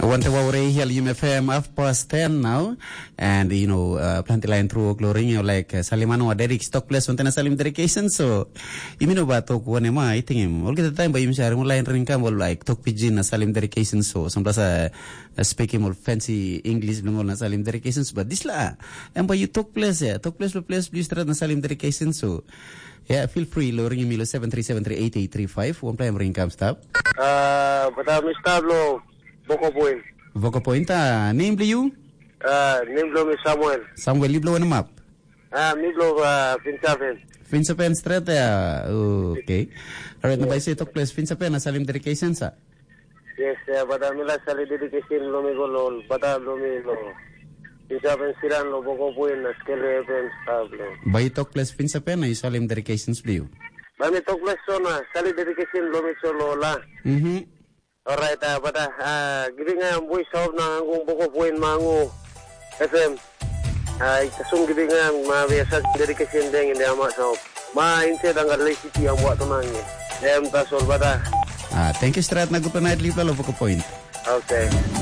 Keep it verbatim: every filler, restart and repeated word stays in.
Wante wawre hial U M F M half past ten now, and you know, uh, planti line through gloring you like uh, Salimano or Derek stock place on Salim dedication. So, imino ba talk one ma I think him. All the time by him share line ring come like talk pidgin na Salim dedication. So, some plus uh, speaking more fancy English no na Salim dedications. But this la, and by you talk place yeah, talk place to place please try na Salim dedication. So. Yeah, feel free. Lo ring me seven three seven three eight eight three five. One play ring come stop. Uh, but I'm Stablo, Boko Point. Boko Point. Ah, name you? Uh, name me Samuel. Samuel, you blow on a map. Ah, me blow uh, Finsapen. Finsapen Street. Yeah. Okay. Alright, na ba say talk place Finsapen na Salim dedication sa? Yes, uh, but I'm not Salim dedication. Lo me go lol. But I'm lo me lo. Finsapen siran lo Boko Point na skele pen Stablo. Ba talk place Finsapen na Salim dedications blue. Bami talk place so na Salim dedication lo me solo la. Mhm. Alright, uh, but uh, uh, giving a voice of na ang Boko Point mango F M. Ay kasung giving a mabiasa dedication ding hindi ama so. Ma instead ang galay city ang buat tunang ni. Dem ta sol bada. Ah, thank you Strat na good night live lo Boko Point. Okay.